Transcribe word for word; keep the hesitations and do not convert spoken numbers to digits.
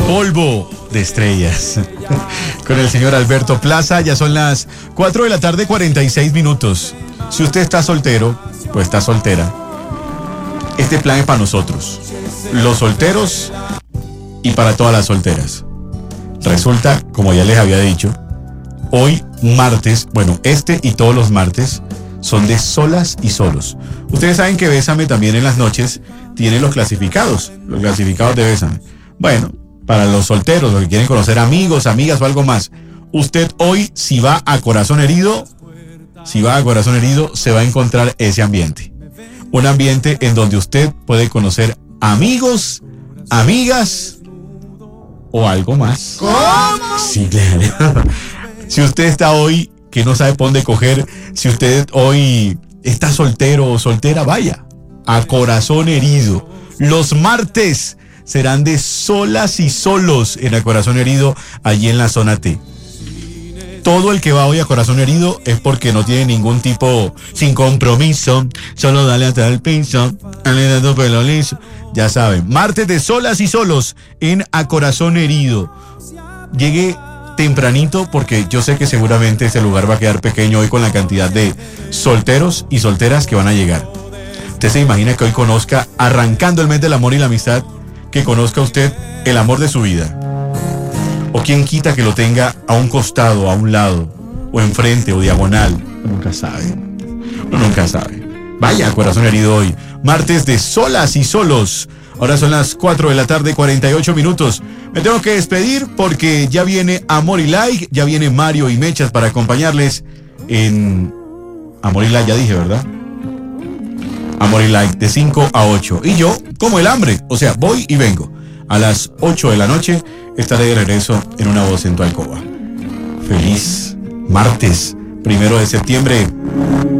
Polvo de estrellas. Con el señor Alberto Plaza. Ya son las cuatro de la tarde, cuarenta y seis minutos. Si usted está soltero, pues está soltera, este plan es para nosotros, los solteros, y para todas las solteras. Resulta, como ya les había dicho, hoy martes, bueno, este y todos los martes son de solas y solos. Ustedes saben que Bésame también en las noches tiene los clasificados, los clasificados de Bésame. Bueno, para los solteros, los que quieren conocer amigos, amigas o algo más, usted hoy, si va a Corazón Herido, si va a Corazón Herido, se va a encontrar ese ambiente. Un ambiente en donde usted puede conocer amigos, amigas o algo más. ¿Cómo? Sí, claro. Si usted está hoy que no sabe por dónde coger, si usted hoy está soltero o soltera, vaya a Corazón Herido. Los martes serán de solas y solos en el Corazón Herido, allí en la zona T. Todo el que va hoy a Corazón Herido es porque no tiene ningún tipo, sin compromiso, solo dale hasta el piso, dale dando pelo liso. Ya saben, martes de solas y solos en A Corazón Herido. Llegue tempranito porque yo sé que seguramente ese lugar va a quedar pequeño hoy con la cantidad de solteros y solteras que van a llegar. Usted se imagina que hoy conozca, arrancando el mes del amor y la amistad, que conozca usted el amor de su vida. O quién quita que lo tenga a un costado, a un lado, o enfrente, o diagonal. Uno nunca sabe. Uno nunca sabe. Vaya, Corazón Herido hoy. Martes de solas y solos. Ahora son las cuatro de la tarde, cuarenta y ocho minutos. Me tengo que despedir porque ya viene Amor y Like, ya viene Mario y Mechas para acompañarles en Amor y Like, ya dije, ¿verdad? Amor y Like de cinco a ocho. Y yo, como el hambre, o sea, voy y vengo. A las ocho de la noche estaré de regreso en Una Voz en tu Alcoba. Feliz martes, primero de septiembre.